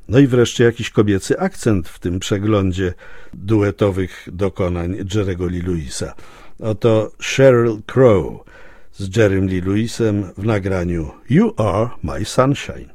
No i wreszcie jakiś kobiecy akcent w tym przeglądzie duetowych dokonań Jerry'ego Lee Lewisa. Oto Sheryl Crow z Jerrym Lee Lewisem w nagraniu You Are My Sunshine.